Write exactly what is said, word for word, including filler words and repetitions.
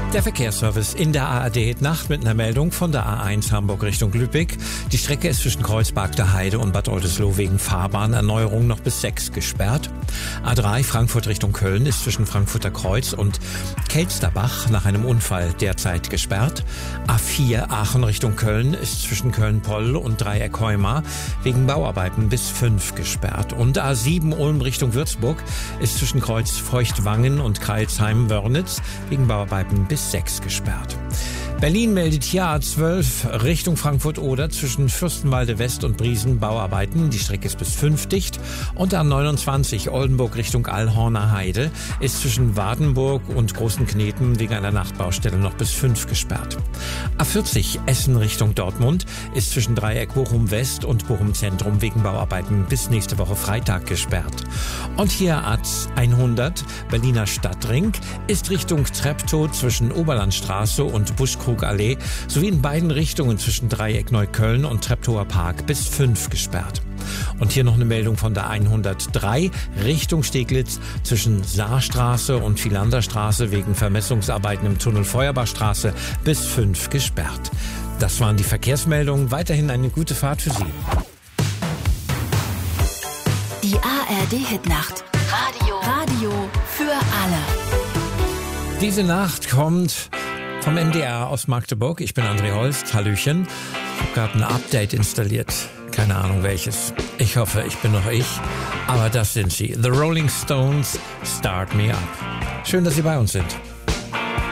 Der Verkehrsservice in der A R D-Nacht mit einer Meldung von der A eins Hamburg Richtung Lübeck. Die Strecke ist zwischen Kreuzberg der Heide und Bad Oldesloe wegen Fahrbahnerneuerung noch bis sechs gesperrt. A drei Frankfurt Richtung Köln ist zwischen Frankfurter Kreuz und Kelsterbach nach einem Unfall derzeit gesperrt. A vier Aachen Richtung Köln ist zwischen Köln-Poll und Dreieck Heumar wegen Bauarbeiten bis fünf gesperrt. Und A sieben Ulm Richtung Würzburg ist zwischen Kreuz Feuchtwangen und Crailsheim-Wörnitz wegen Bauarbeiten bis sechs gesperrt. Berlin meldet hier A zwölf Richtung Frankfurt-Oder zwischen Fürstenwalde West und Briesen Bauarbeiten. Die Strecke ist bis fünf dicht. Und A neunundzwanzig Oldenburg Richtung Allhorner Heide ist zwischen Wardenburg und Großen Kneten wegen einer Nachtbaustelle noch bis fünf gesperrt. A vierzig Essen Richtung Dortmund ist zwischen Dreieck Bochum West und Bochum Zentrum wegen Bauarbeiten bis nächste Woche Freitag gesperrt. Und hier A hundert Berliner Stadtring ist Richtung Treptow zwischen Oberlandstraße und Buschkrugallee sowie in beiden Richtungen zwischen Dreieck Neukölln und Treptower Park bis fünf gesperrt. Und hier noch eine Meldung von der hundertdrei Richtung Steglitz zwischen Saarstraße und Philanderstraße wegen Vermessungsarbeiten im Tunnel Feuerbachstraße bis fünf gesperrt. Das waren die Verkehrsmeldungen. Weiterhin eine gute Fahrt für Sie. Die A R D-Hitnacht. Radio. Radio für alle. Diese Nacht kommt vom M D R aus Magdeburg. Ich bin André Holst. Hallöchen. Ich habe gerade ein Update installiert. Keine Ahnung welches. Ich hoffe, ich bin noch ich. Aber das sind sie. The Rolling Stones, Start Me Up. Schön, dass Sie bei uns sind.